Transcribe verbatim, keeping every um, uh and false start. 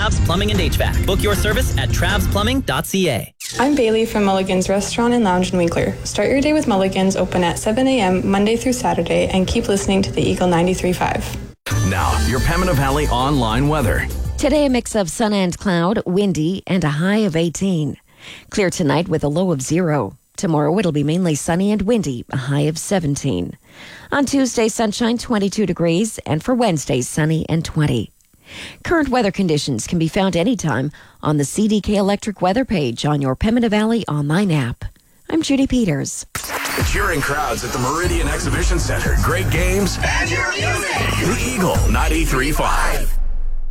Travs Plumbing and H V A C. Book your service at travs plumbing dot c a. I'm Bailey from Mulligan's Restaurant and Lounge in Winkler. Start your day with Mulligan's, open at seven a.m. Monday through Saturday, and keep listening to the Eagle ninety-three point five. Now, your Pembina Valley online weather. Today, a mix of sun and cloud, windy, and a high of eighteen. Clear tonight with a low of zero. Tomorrow, it'll be mainly sunny and windy, a high of seventeen. On Tuesday, sunshine, twenty-two degrees, and for Wednesday, sunny and twenty. Current weather conditions can be found anytime on the C D K Electric weather page on your Pembina Valley online app. I'm Judy Peters. The cheering crowds at the Meridian Exhibition Center. Great games. And your music. The Eagle ninety-three point five.